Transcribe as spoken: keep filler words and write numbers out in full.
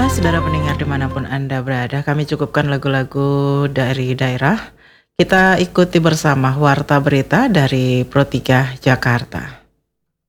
Baiklah, saudara pendengar dimanapun Anda berada, kami cukupkan lagu-lagu dari daerah. Kita ikuti bersama Warta Berita dari Pro tiga Jakarta.